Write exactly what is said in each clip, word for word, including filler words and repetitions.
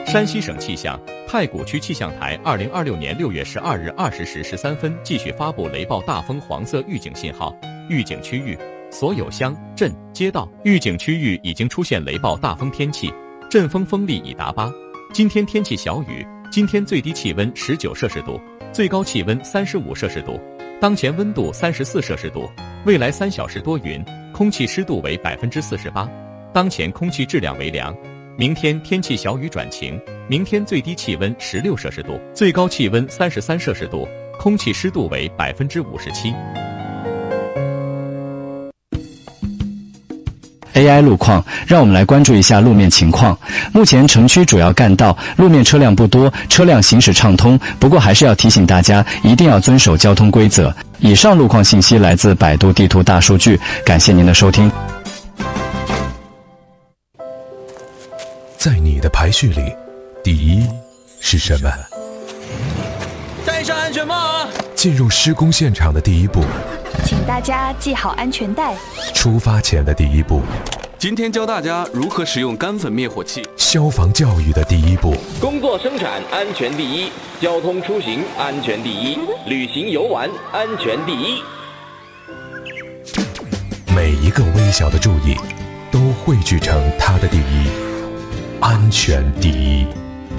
山西省气象太谷区气象台二零二六年六月十二日二十时十三分继续发布雷暴大风黄色预警信号，预警区域所有乡镇街道预警区域已经出现雷暴大风天气，阵风风力已达八。今天天气小雨，今天最低气温十九摄氏度，最高气温三十五摄氏度，当前温度三十四摄氏度，未来三小时多云，空气湿度为百分之四十八，当前空气质量为良。明天天气小雨转晴，明天最低气温十六摄氏度，最高气温三十三摄氏度，空气湿度为百分之五十七。 A I 路况，让我们来关注一下路面情况。目前城区主要干道路面车辆不多，车辆行驶畅通，不过还是要提醒大家一定要遵守交通规则。以上路况信息来自百度地图大数据，感谢您的收听。 在你的排序里，第一是什么？ 戴上安全帽啊！ 进入施工现场的第一步， 请大家系好安全带。 出发前的第一步， 今天教大家如何使用干粉灭火器。 消防教育的第一步， 工作生产安全第一，交通出行安全第一，旅行游玩安全第一。 每一个微小的注意，都汇聚成它的第一，安全第一。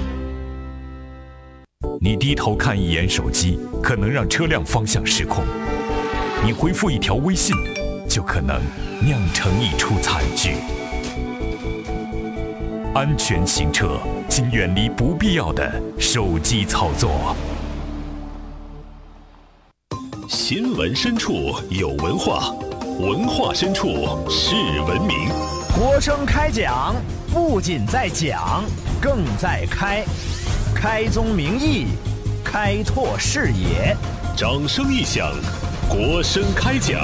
你低头看一眼手机，可能让车辆方向失控；你回复一条微信，就可能酿成一出惨剧。安全行车，请远离不必要的手机操作。 新闻深处有文化，文化深处是文明。 国声开讲，不仅在讲，更在开。开宗明义，开拓视野。 掌声一响，国声开讲。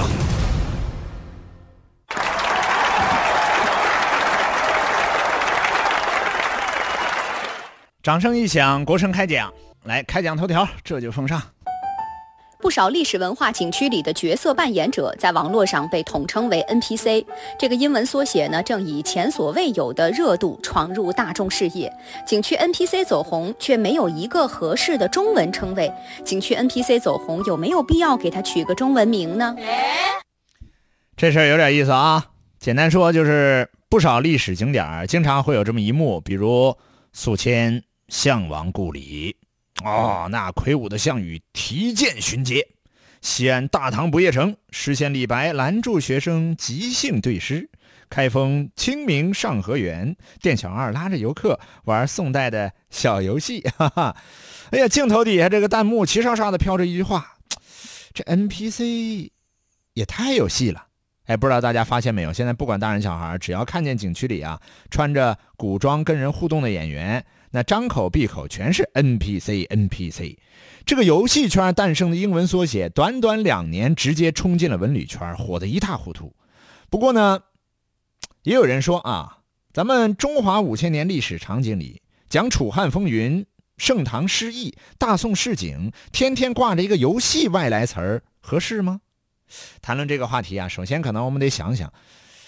掌声一响，国声开讲。来，开讲头条，这就奉上。 不少历史文化景区里的角色扮演者在网络上被统称为 N P C， 这个英文缩写呢，正以前所未有的热度闯入大众视野。景区 N P C 走红，却没有一个合适的中文称谓。景区 N P C 走红，有没有必要给它取个中文名呢？ 这事儿有点意思啊。简单说，就是不少历史景点经常会有这么一幕，比如宿迁项王故里。哦，那魁梧的项羽提剑巡街，西安大唐不夜城，诗仙李白拦住学生即兴对诗，开封清明上河园，店小二拉着游客玩宋代的小游戏，哈哈。哎呀，镜头底下这个弹幕齐刷刷的飘着一句话，这 N P C 也太有戏了。哎，不知道大家发现没有，现在不管大人小孩，只要看见景区里啊穿着古装跟人互动的演员，那张口闭口全是 N P C N P C。 这个游戏圈诞生的英文缩写，短短两年直接冲进了文旅圈，火得一塌糊涂。不过呢，也有人说啊，咱们中华五千年历史场景里讲楚汉风云、盛唐诗意、大宋市井，天天挂着一个游戏外来词儿，合适吗？谈论这个话题啊，首先可能我们得想想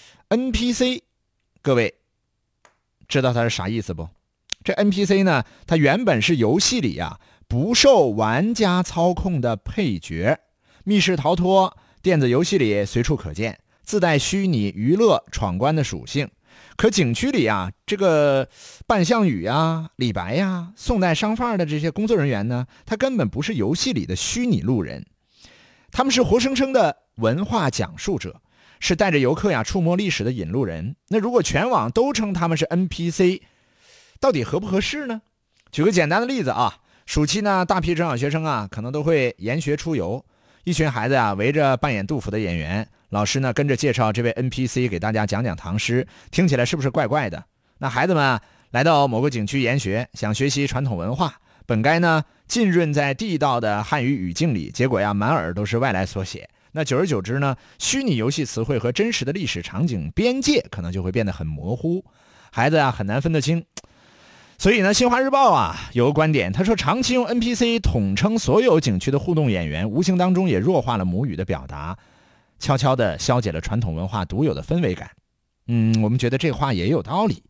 N P C， 各位知道它是啥意思不？这 N P C 呢，它原本是游戏里啊不受玩家操控的配角，密室逃脱电子游戏里随处可见，自带虚拟娱乐闯关的属性。可景区里啊，这个扮项羽啊、李白呀、宋代商范的这些工作人员呢，他根本不是游戏里的虚拟路人，他们是活生生的文化讲述者，是带着游客呀触摸历史的引路人。那如果全网都称他们是 N P C， 到底合不合适呢？举个简单的例子啊，暑期呢，大批中小学生啊可能都会研学出游，一群孩子啊围着扮演杜甫的演员，老师呢跟着介绍这位 N P C 给大家讲讲唐诗，听起来是不是怪怪的？那孩子们、啊、来到某个景区研学，想学习传统文化，本该呢浸润在地道的汉语语境里，结果呀满耳都是外来缩写。那久而久之呢，虚拟游戏词汇和真实的历史场景边界可能就会变得很模糊，孩子啊很难分得清。所以呢，新华日报啊有个观点，他说长期用 N P C 统称所有景区的互动演员，无形当中也弱化了母语的表达，悄悄地消解了传统文化独有的氛围感。嗯，我们觉得这话也有道理。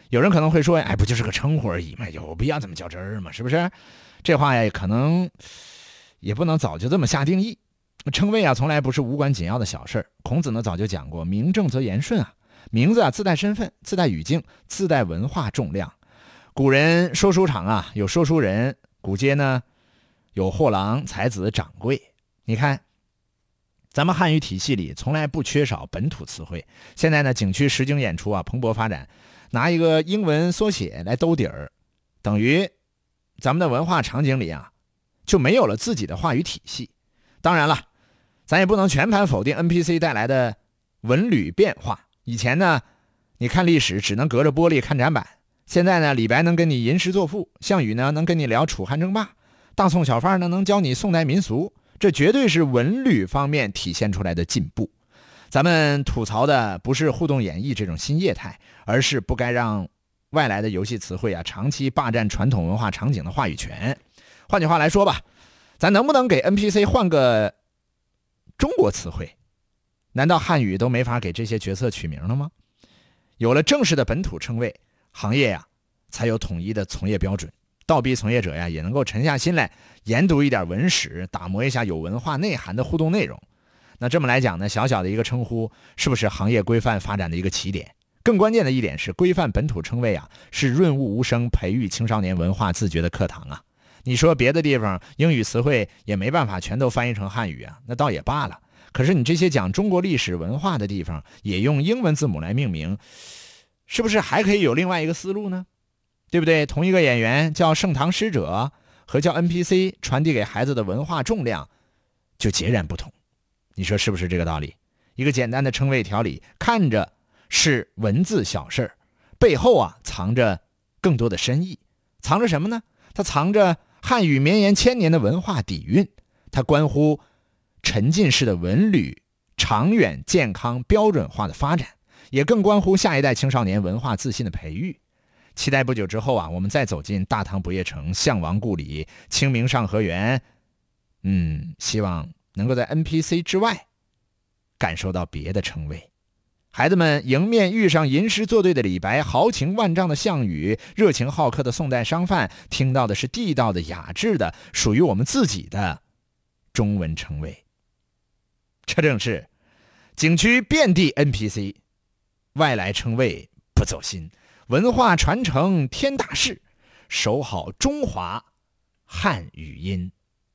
有人可能会说，哎，不就是个称呼而已嘛，有必要这么较真儿吗？是不是？这话呀，可能也不能早就这么下定义。称谓啊，从来不是无关紧要的小事儿。孔子呢早就讲过，名正则言顺啊，名字啊自带身份，自带语境，自带文化重量。古人说书场啊，有说书人；古街呢，有货郎、才子、掌柜。你看，咱们汉语体系里从来不缺少本土词汇。现在呢，景区实景演出啊蓬勃发展，拿一个英文缩写来兜底儿，等于咱们的文化场景里啊就没有了自己的话语体系。当然了，咱也不能全盘否定 N P C 带来的文旅变化。以前呢，你看历史只能隔着玻璃看展板，现在呢，李白能跟你吟诗作赋，项羽呢能跟你聊楚汉争霸，大宋小贩呢能教你宋代民俗，这绝对是文旅方面体现出来的进步。咱们吐槽的不是互动演绎这种新业态，而是不该让外来的游戏词汇啊长期霸占传统文化场景的话语权。换句话来说吧，咱能不能给 N P C 换个中国词汇？难道汉语都没法给这些角色取名了吗？有了正式的本土称谓，行业呀才有统一的从业标准，倒逼从业者呀也能够沉下心来研读一点文史，打磨一下有文化内涵的互动内容。那这么来讲呢，小小的一个称呼是不是行业规范发展的一个起点？更关键的一点是，规范本土称谓啊是润物无声，培育青少年文化自觉的课堂啊。你说别的地方英语词汇也没办法全都翻译成汉语啊，那倒也罢了。可是你这些讲中国历史文化的地方也用英文字母来命名，是不是还可以有另外一个思路呢？对不对？同一个演员叫盛唐使者和叫 N P C 传递给孩子的文化重量就截然不同。你说是不是这个道理？一个简单的称谓条理看着是文字小事，背后啊藏着更多的深意。藏着什么呢？它藏着汉语绵延千年的文化底蕴，它关乎沉浸式的文旅长远健康标准化的发展，也更关乎下一代青少年文化自信的培育。期待不久之后啊，我们再走进大唐不夜城、项王故里、清明上河园，嗯，希望能够在 N P C 之外感受到别的称谓。孩子们迎面遇上吟诗作对的李白，豪情万丈的项羽，热情好客的宋代商贩，听到的是地道的雅致的属于我们自己的中文称谓。这正是景区遍地 N P C， 外来称谓不走心，文化传承天大事，守好中华汉语音。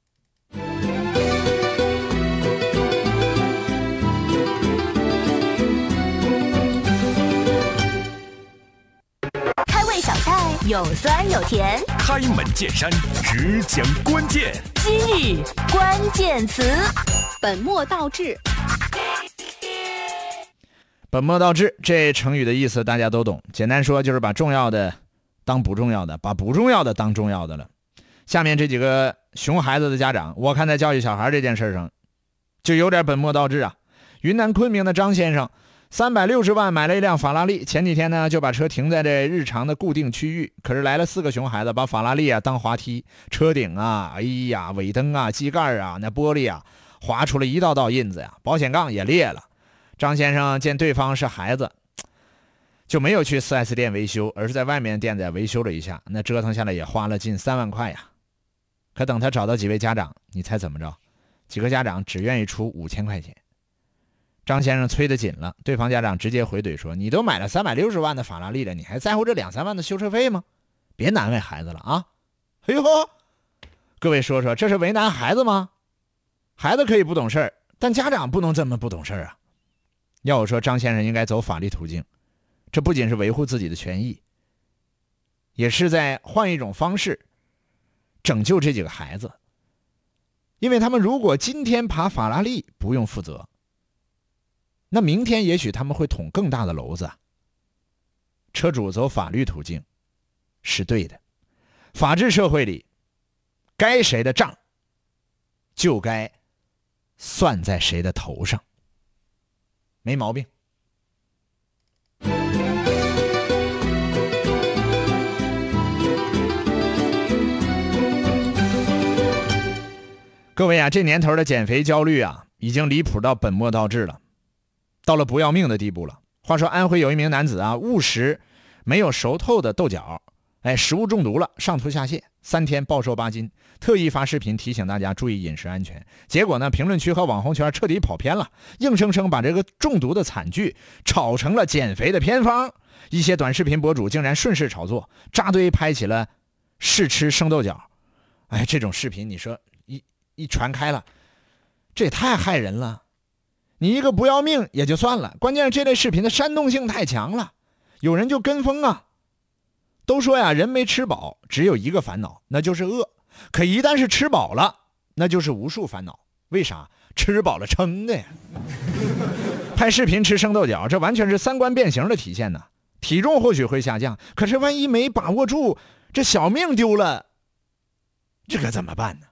开胃小菜有酸有甜， 开门见山，只讲关键。 今日关键词， 本末倒置。 本末倒置这成语的意思大家都懂，简单说就是把重要的当不重要的，把不重要的当重要的了。下面这几个熊孩子的家长，我看在教育小孩这件事上就有点本末倒置啊。云南昆明的张先生三百六十万买了一辆法拉利，前几天呢就把车停在这日常的固定区域，可是来了四个熊孩子，把法拉利啊当滑梯，车顶啊，哎呀，尾灯啊，机盖啊，那玻璃啊划出了一道道印子呀，保险杠也裂了。张先生见对方是孩子，就没有去 四 S 店维修，而是在外面店再维修了一下，那折腾下来也花了近三万块呀。可等他找到几位家长，你猜怎么着？几个家长只愿意出五千块钱。张先生催得紧了，对方家长直接回怼说：“你都买了三百六十万的法拉利了，你还在乎这两三万的修车费吗？别难为孩子了啊！”哎呦，各位说说，这是为难孩子吗？孩子可以不懂事儿，但家长不能这么不懂事儿啊！要我说，张先生应该走法律途径，这不仅是维护自己的权益，也是在换一种方式拯救这几个孩子。因为他们如果今天爬法拉利不用负责，那明天也许他们会捅更大的篓子。车主走法律途径是对的，法治社会里该谁的账就该算在谁的头上，没毛病。各位啊，这年头的减肥焦虑啊，已经离谱到本末倒置了，到了不要命的地步了。话说安徽有一名男子啊，误食没有熟透的豆角，哎，食物中毒了，上吐下泻，三天暴瘦八斤，特意发视频提醒大家注意饮食安全。结果呢，评论区和网红圈彻底跑偏了，硬生生把这个中毒的惨剧炒成了减肥的偏方。一些短视频博主竟然顺势炒作，扎堆拍起了试吃生豆角。哎，这种视频你说一一传开了，这也太害人了。你一个不要命也就算了，关键是这类视频的煽动性太强了，有人就跟风啊。都说呀，人没吃饱只有一个烦恼，那就是饿。可一旦是吃饱了，那就是无数烦恼。为啥？吃饱了撑的呀。拍视频吃生豆角，这完全是三观变形的体现呢。体重或许会下降，可是万一没把握住，这小命丢了，这可怎么办呢？